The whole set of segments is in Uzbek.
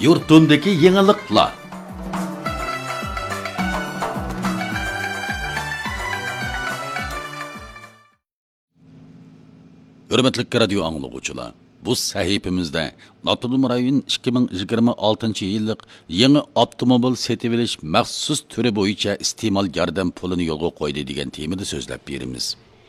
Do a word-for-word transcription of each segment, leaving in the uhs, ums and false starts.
yurtundaki yeniliklar. Hürmetli radio anlıqçılar, bu sahifimizde Avtonom rayon ikki ming yigirma oltinchi yillik yangi avtomobil setib olish maxsus turi bo'yicha iste'mol yordam pulini yo'lga qo'ydi degan temada so'zlab beramiz.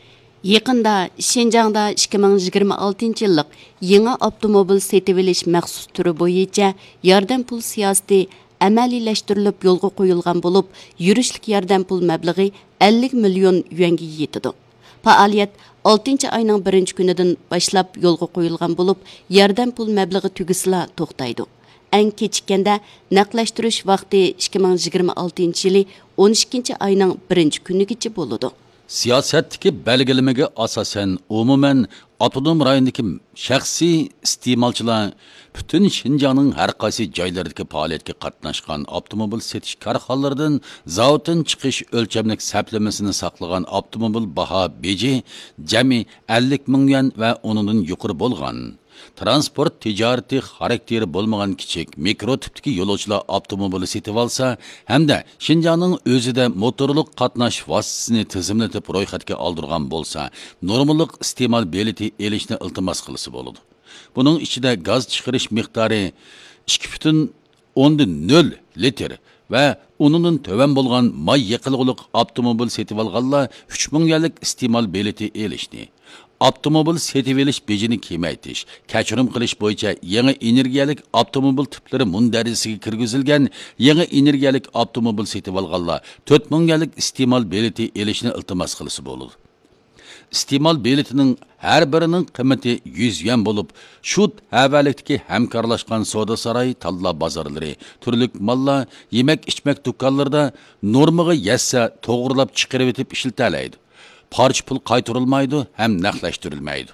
Yaqında Şinjan'da ikki ming yigirma oltinchi yillik yangi avtomobil setib olish maxsus turi bo'yicha yordam pul siyosati amaliyleştirilib yo'lga qo'yilgan bo'lib, yurishlik yordam pul mablag'i ellik million yuanga yetadi. Fəaliyyət oltinchi ayning birinchi kunidan boshlab yo'lga qo'yilgan bo'lib, yordam pul mablag'i tugisila to'xtaydi. Eng kechikkanda naqdlashtirish vaqti ikki ming yigirma oltinchi yili o'n ikkinchi ayning birinchi kunigacha bo'ladi. Siyosatdagi belgilamaga asosan umuman avtonom rayondagi shaxsiy iste'molchilar butun Şinjanning har qaysi joylaridagi faoliyatga qatnashgan avtomobil setish korxonalaridan zavoddan chiqish o'lchamlik saplamasini saqlagan avtomobil baho beji jami ellik ming yuan va undan yuqori bo'lgan. Transport ticareti xarakteri bo'lmagan kichik mikro tipdagi yo'lovchilar avtomobili setib olsa hamda Şinjanning o'zida motorliq qatnash vositasini tizimlatib ro'yxatga oldirgan bo'lsa, normallik iste'mol bileti elishni iltimos qilsa bo'ladi. Buning ichida gaz chiqarish miqdori ikki butun o'ndan nol litr va undan tovan bo'lgan may yiqilg'uliq avtomobil setib olganlar uch ming yuanlik iste'mol bileti elishni, avtomobil setib olish bejini kemaytish, kechirim qilish bo'yicha yangi energiyalik avtomobil tiplari mundarisiga kirgizilgan yangi energiyalik avtomobil setib olganlar to'rt ming yuanlik iste'mol bileti elishni iltimos qilsa bo'ladi. İste'mol biletining har birining qiymati yuz yuan bo'lib, shu havalikdagi hamkorlashgan savdo saroyi, talla bozorlari, turli mollar, yemak-ichmak do'konlarida normaga yassa to'g'rilab chiqarib etib ishlatiladi. Parcha pul qaytarilmaydi ham naqdlashtirilmaydi.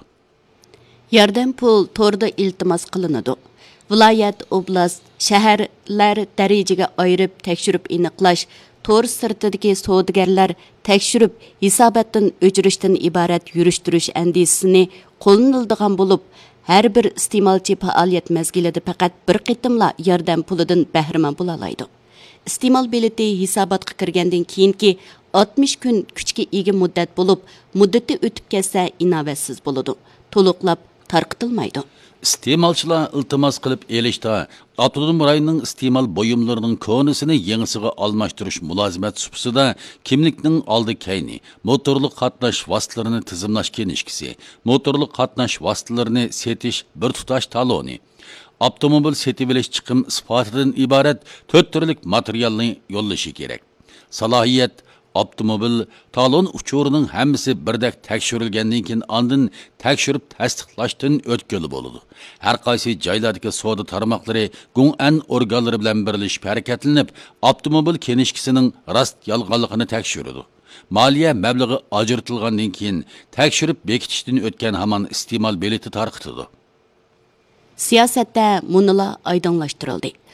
Yordam pul to'rda iltimos qilinadi. Viloyat, oblast, shaharlar darajaga ayirib tekshirib aniqlash, to'r sirtidagi savdogarlar tekshirib hisobotdan o'chirishdan iborat yurishtirish andisini qo'llaniladigan bo'lib, har bir iste'molchi faoliyat mezgilida faqat bir qitimla yordam pulidan bahramand bo'la oladi. Iste'mol bileti hisobotga kirgandan keyingi oltmish kun kuchga ega muddat bo'lib, muddati o'tib ketsa inovatsiz bo'ladi. To'liqlab tarqitilmaydi. İste'molchilar iltimos qilib elishda avtonom rayonning iste'mol buyumlarining konisini yangisiga almashtirish mulozimat subsida kimlikning oldi kayni, motorli qatnash vositalarini tizimlash kenishkisi, motorli qatnash vositalarini setish bir tutash taloni, avtomobil setib olish chiqim isbotidan iborat to'rt turlik materialni yo'llashi kerak. Salohiyat avtomobil talon uchurining hammasi birdek tekshirilgandan keyin andin tekshirib tasdiqlashdan o'tkili bo'ladi. Har qaysi joylardagi savdo tarmoqlari Gung'an organlari bilan birlashib harakatlanib, avtomobil kenishkisining rost yolg'onligini tekshiradi. Moliya mablag'i ajratilgandan keyin tekshirib bekitishdan o'tgan hamon iste'mol bileti tarqitadi. Siyosatda munila oydinlashtirildi.